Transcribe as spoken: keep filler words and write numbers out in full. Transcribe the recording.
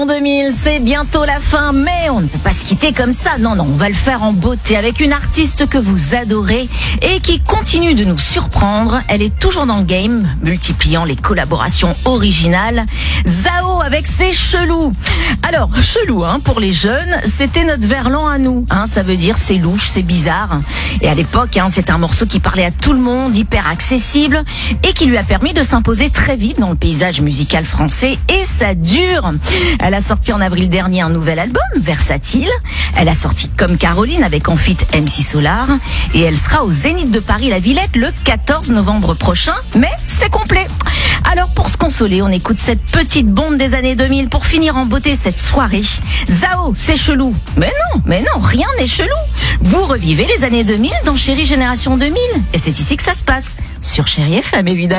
deux mille, c'est bientôt la fin, mais on ne peut pas se quitter comme ça. Non, non, on va le faire en beauté avec une artiste que vous adorez et qui continue de nous surprendre. Elle est toujours dans le game, multipliant les collaborations originales. Zao avec ses chelous. Alors, chelou, hein, pour les jeunes, c'était notre verlan à nous. Hein, ça veut dire c'est louche, c'est bizarre. Et à l'époque, hein, c'était un morceau qui parlait à tout le monde, hyper accessible et qui lui a permis de s'imposer très vite dans le paysage musical français. Et ça dure. Elle a sorti en avril dernier un nouvel album, Versatile. Elle a sorti Comme Caroline avec en feat M C Solar. Et elle sera au Zénith de Paris La Villette le quatorze novembre prochain. Mais c'est complet. Alors pour se consoler, on écoute cette petite bombe des années deux mille pour finir en beauté cette soirée. Zao, c'est chelou. Mais non, mais non, rien n'est chelou. Vous revivez les années deux mille dans Chérie Génération deux mille. Et c'est ici que ça se passe. Sur Chérie F M, évidemment.